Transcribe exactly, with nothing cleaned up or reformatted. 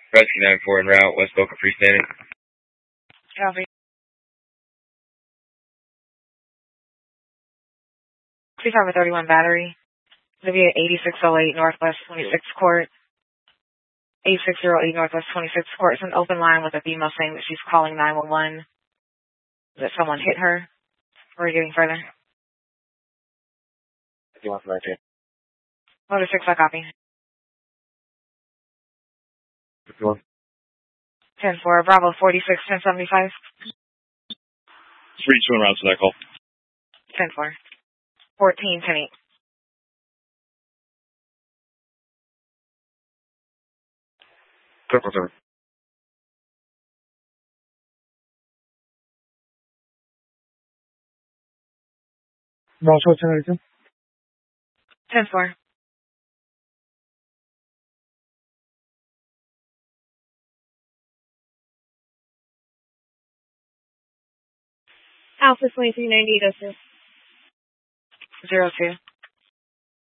Rescue nine four en route, West Boca freestanding. Copy. Please have a thirty-one battery. It'll be at eighty-six oh eight Northwest twenty-sixth Court. eighty-six oh eight Northwest twenty-sixth Court. It's an open line with a female saying that she's calling nine one one. That someone hit her. Or are you getting further? Do you want from right here? Motor six, I copy. ten four, Bravo forty-six, ten seventy-five. three two en route to that call. ten four. fourteen, ten eight. Circle seven. Bravo ten eighty-two. ten four. Alpha twenty-three ninety-eight oh two. zero two.